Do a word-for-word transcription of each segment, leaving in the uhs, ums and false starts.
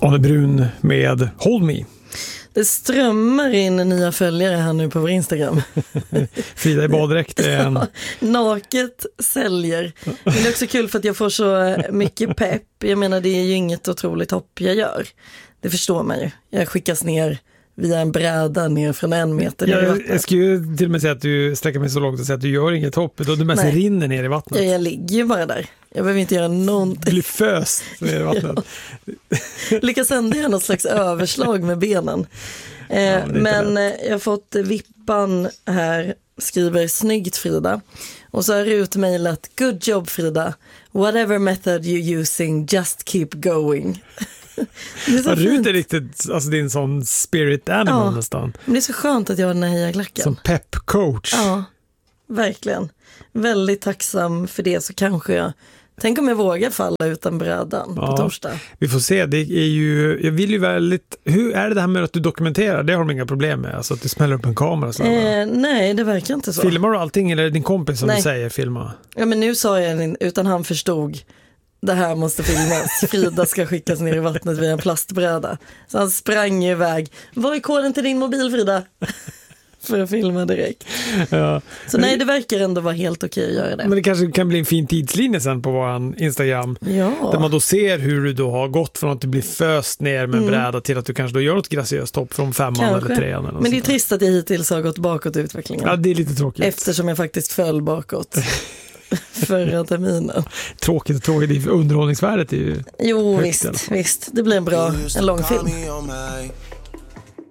Anne Brun med Hold Me. Det strömmar in nya följare här nu på vår Instagram. Frida i baddräkt är en... Ja, naket säljer. Men det är också kul för att jag får så mycket pepp. Jag menar, det är ju inget otroligt hopp jag gör. Det förstår man ju. Jag skickas ner via en bräda ner från en meter ner i vattnet. Jag, jag skulle ju till och med säga att du sträcker mig så långt och säga att du gör inget hopp. Då du mest rinner ner i vattnet. Ja, jag ligger ju bara där. Jag behöver inte göra någonting. Du blir föst ner i vattnet. Ja. Lyckas ändå göra något slags överslag med benen. Eh, ja, men men jag har fått vippan här, skriver snyggt Frida. Och så har Rut mejlat, good job Frida. Whatever method you're using, just keep going. Det är så Rut är riktigt, alltså din sån spirit animal ja, nästan. Men det är så skönt att jag har den här hejaklacken. Som pep coach. Ja, verkligen. Väldigt tacksam för det, så kanske jag... Tänk om jag vågar falla utan brädan ja, på torsdag. Vi får se, det är ju... Jag vill ju väldigt... Hur är det det här med att du dokumenterar? Det har de inga problem med, alltså att du smäller upp en kamera så eh, nej, det verkar inte så. Filmar du allting eller är det din kompis som nej. du säger filma? Ja, men nu sa jag, utan han förstod... Det här måste filmas. Frida ska skickas ner i vattnet via en plastbräda. Så han sprang iväg. Vad är koden till din mobil, Frida? För att filma direkt. Ja. Så nej, det verkar ändå vara helt okej att göra det. Men det kanske kan bli en fin tidslinje sen på våran Instagram. Ja. Där man då ser hur du då har gått från att du blir föst ner med en mm. bräda till att du kanske då gör något graciöst hopp från femman kanske. Eller trean. Eller men det är trist att jag hittills har gått bakåt i utvecklingen. Ja, det är lite tråkigt. Eftersom jag faktiskt föll bakåt. Förra terminen. Tråkigt och tråkigt, underhållningsvärdet är ju jo visst, visst, det blir en bra, en lång film.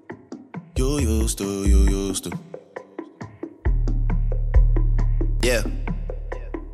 You used to, you used to. Yeah.